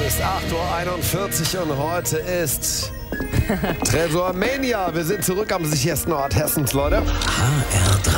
ist 8:41 Uhr und heute ist Tresormania. Wir sind zurück am sichersten Ort Hessens, Leute. HR3.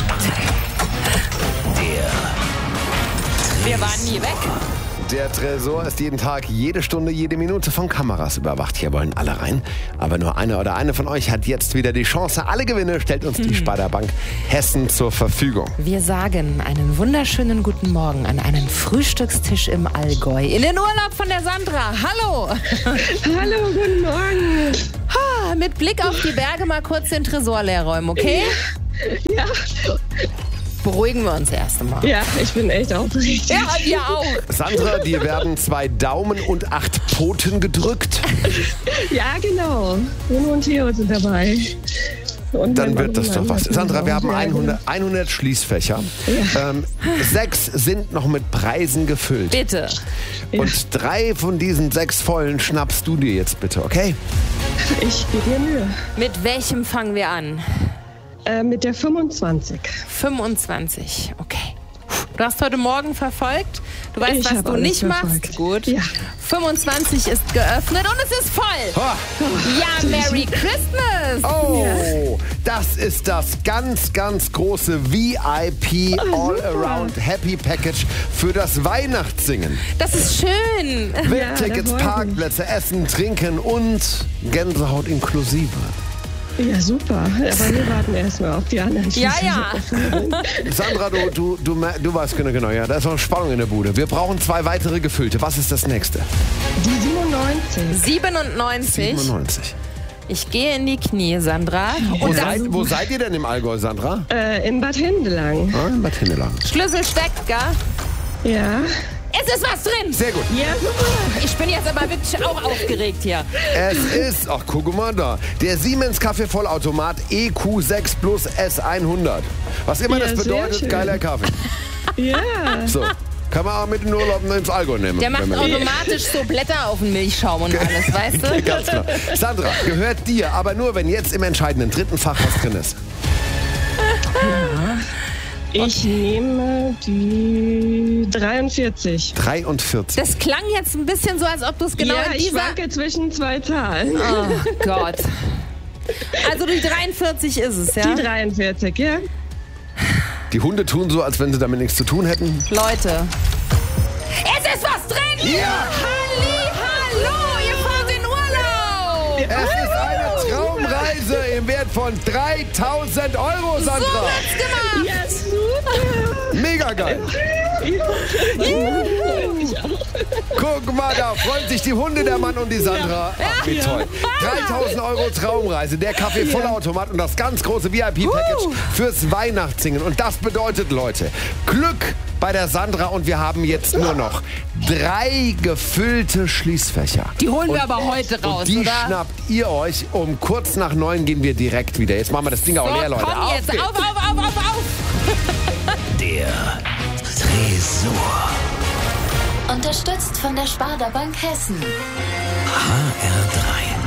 Wir waren nie weg. Der Tresor ist jeden Tag, jede Stunde, jede Minute von Kameras überwacht. Hier wollen alle rein. Aber nur einer oder eine von euch hat jetzt wieder die Chance. Alle Gewinne stellt uns die Sparda Bank Hessen zur Verfügung. Wir sagen einen wunderschönen guten Morgen an einen Frühstückstisch im Allgäu. In den Urlaub von der Sandra. Hallo. Hallo, guten Morgen. Mit Blick auf die Berge mal kurz den Tresor leer räumen, okay? Ja. Beruhigen wir uns erst einmal. Ja, ich bin echt aufgeregt. Ja, wir auch. Sandra, dir werden 2 Daumen und 8 Pfoten gedrückt. Ja, genau. Bruno und Theo sind dabei. Und Dann mein wird das doch Mann was. hat Sandra, wir haben genau. 100 Schließfächer. 6 sind noch mit Preisen gefüllt. Bitte. Und 3 von diesen 6 vollen schnappst du dir jetzt bitte, okay? Ich gebe mir Mühe. Mit welchem fangen wir an? Mit der 25. 25, okay. Du hast heute Morgen verfolgt. Du weißt, Ich was hab du alles nicht verfolgt. machst. Gut. Ja. 25 ist geöffnet und es ist voll. Ha! Ja, Merry Christmas. Oh, das ist das ganz, ganz große VIP All-Around Happy Package für das Weihnachtssingen. Das ist schön. VIP-Tickets, da freut mich. Parkplätze, Essen, Trinken und Gänsehaut inklusive. Ja, super. Aber wir warten erstmal auf die anderen. Ja, ja. Sandra, du weißt genau, ja, da ist noch Spannung in der Bude. Wir brauchen 2 weitere gefüllte. Was ist das nächste? Die 97. 97. Ich gehe in die Knie, Sandra. Und Wo seid ihr denn im Allgäu, Sandra? In Bad Hindelang. Ah, in Bad Hindelang. Schlüssel steckt, gell? Ja. Es ist was drin. Sehr gut. Ja, super. Ich bin jetzt aber wirklich auch aufgeregt hier. Es ist, ach guck mal da, der Siemens Kaffeevollautomat EQ6 Plus S100. Was immer Ja, das sehr bedeutet, schön. geiler Kaffee. Ja. So, kann man auch mit den Urlaub ins Allgäu nehmen. Der macht wenn man- automatisch so Blätter auf den Milchschaum und alles, weißt du? Ganz klar. Sandra, gehört dir, aber nur, wenn jetzt im entscheidenden 3. Fach was drin ist. Ich nehme die 43. 43. Das klang jetzt ein bisschen so, als ob du es genau ja, in ich dieser... schwanke zwischen 2 Zahlen. Oh Gott. Also die 43 ist es, ja? Die 43, ja? Die Hunde tun so, als wenn sie damit nichts zu tun hätten. Leute. Es ist was drin! Ja! Hallo, ihr fahrt in Urlaub! Es ist eine Traumreise im Wert von 3.000 Euro, So Sandra. wird's gemacht! Ja, super. Mega geil. Guck mal, da freuen sich die Hunde, der Mann und die Sandra. Ach, wie toll. 3.000 Euro Traumreise, der Kaffee-Vollautomat und das ganz große VIP-Package fürs Weihnachtssingen. Und das bedeutet, Leute, Glück bei der Sandra und wir haben jetzt nur noch 3 gefüllte Schließfächer. Die holen wir aber heute raus, Und die oder? schnappt ihr euch. Um kurz nach 9 gehen wir direkt wieder. Jetzt machen wir das Ding auch So, leer, Leute. komm jetzt, geht's. auf! Der Tresor. Unterstützt von der Sparda Bank Hessen. HR3.